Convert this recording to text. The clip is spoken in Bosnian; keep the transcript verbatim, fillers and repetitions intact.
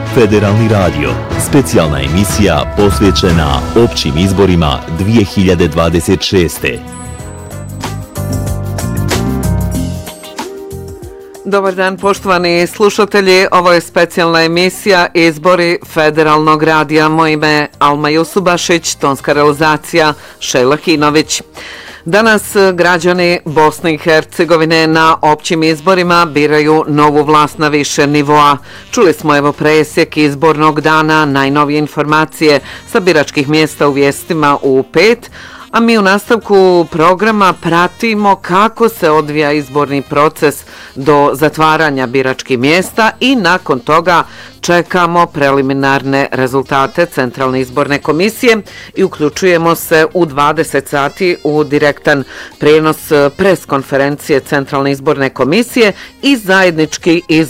Federalni radio. Specijalna emisija posvećena općim izborima dvije hiljade dvadeset šeste. Dobar dan, poštovani slušatelji. Ovo je specijalna emisija Izbori Federalnog radija. Moje ime je Alma Jusubašić, tonska realizacija Šejla Hinović. Danas građani Bosne i Hercegovine na općim izborima biraju novu vlast na više nivoa. Čuli smo evo presjek izbornog dana, najnovije informacije sa biračkih mjesta u vijestima u pet, a mi u nastavku programa pratimo kako se odvija izborni proces do zatvaranja biračkih mjesta i nakon toga čekamo preliminarne rezultate Centralne izborne komisije i uključujemo se u dvadeset sati u direktan prijenos pres konferencije Centralne izborne komisije i zajednički iz